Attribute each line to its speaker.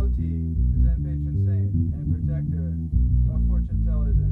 Speaker 1: Oti, the Zen patron saint and protector of fortune tellers